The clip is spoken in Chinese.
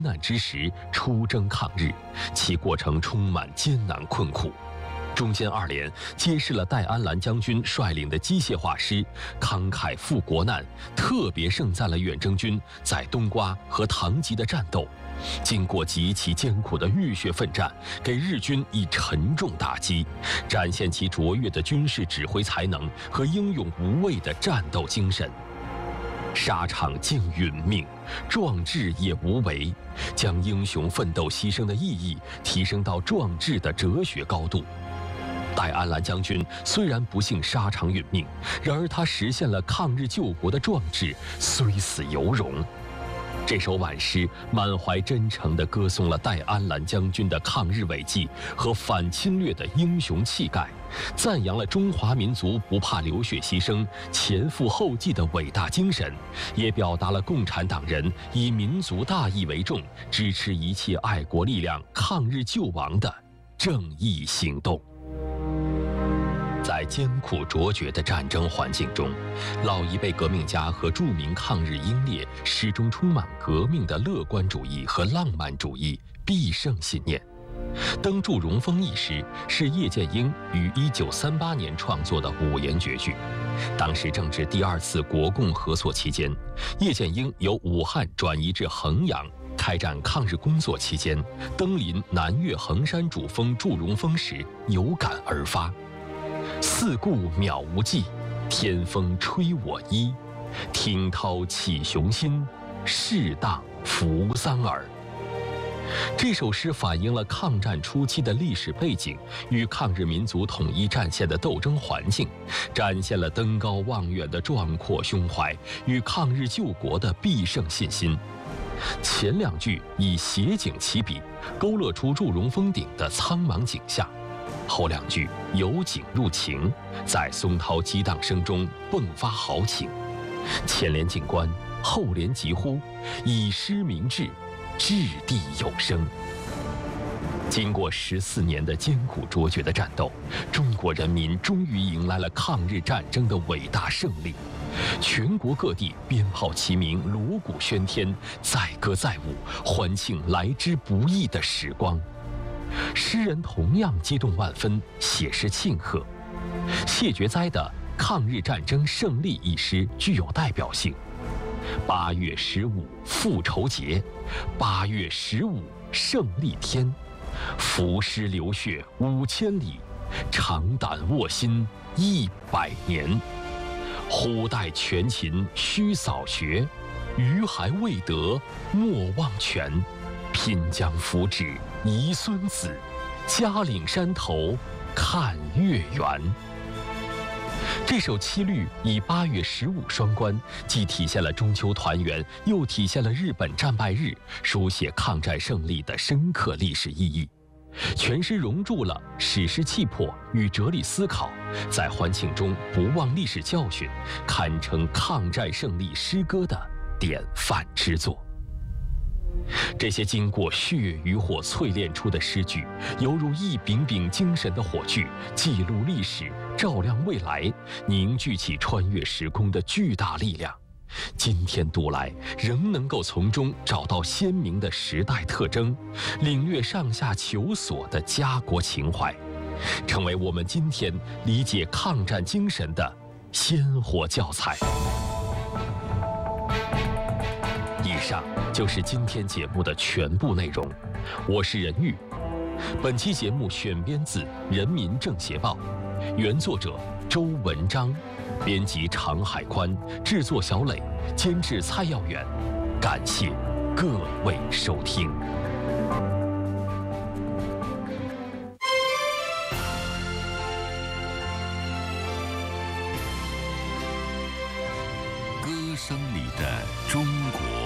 难之时出征抗日，其过程充满艰难困苦。中间2连揭示了戴安澜将军率领的机械化师慷慨赴国难，特别盛赞了远征军在冬瓜和唐吉的战斗。经过极其艰苦的浴血奋战，给日军以沉重打击，展现其卓越的军事指挥才能和英勇无畏的战斗精神。沙场竟殒命，壮志也无为，将英雄奋斗牺牲的意义提升到壮志的哲学高度。戴安澜将军虽然不幸沙场殒命，然而他实现了抗日救国的壮志，虽死犹荣。这首挽诗满怀真诚地歌颂了戴安澜将军的抗日伟绩和反侵略的英雄气概，赞扬了中华民族不怕流血牺牲、前赴后继的伟大精神，也表达了共产党人以民族大义为重，支持一切爱国力量抗日救亡的正义行动。在艰苦卓绝的战争环境中，老一辈革命家和著名抗日英烈始终充满革命的乐观主义和浪漫主义必胜信念。登祝融峰一诗是叶剑英于1938年创作的5言绝句。当时正值第2次国共合作期间，叶剑英由武汉转移至衡阳，开展抗日工作期间，登临南岳衡山主峰祝融峰时有感而发：四顾渺无际，天风吹我衣。听涛起雄心，适当扶桑耳。这首诗反映了抗战初期的历史背景与抗日民族统一战线的斗争环境，展现了登高望远的壮阔胸怀与抗日救国的必胜信心。前2句以写景起笔，勾勒出祝融峰顶的苍茫景象；后2句由景入情，在松涛激荡声中迸发豪情。前联景观，后联疾呼，以诗明志，掷地有声。经过14年的艰苦卓绝的战斗，中国人民终于迎来了抗日战争的伟大胜利。全国各地鞭炮齐鸣，锣鼓喧天，载歌载舞，欢庆来之不易的时光。诗人同样激动万分，写诗庆贺。谢觉哉的《抗日战争胜利》一诗具有代表性。8月15复仇节，8月15胜利天，浮尸流血5000里，长胆卧薪100年。忽待全勤须扫学，余还未得莫忘全。拼将福祉遗孙子，嘉岭山头看月圆。这首七律以8月15双关，既体现了中秋团圆，又体现了日本战败日，书写抗战胜利的深刻历史意义。全诗融入了史诗气魄与哲理思考，在欢庆中不忘历史教训，堪称抗战胜利诗歌的典范之作。这些经过血与火淬炼出的诗句，犹如一柄柄精神的火炬，记录历史，照亮未来，凝聚起穿越时空的巨大力量。今天读来，仍能够从中找到鲜明的时代特征，领略上下求索的家国情怀，成为我们今天理解抗战精神的鲜活教材。以上就是今天节目的全部内容，我是任玉。本期节目选编自《人民政协报》，原作者周文章，编辑常海宽，制作小磊，监制蔡耀远。感谢各位收听。 歌声里的中国。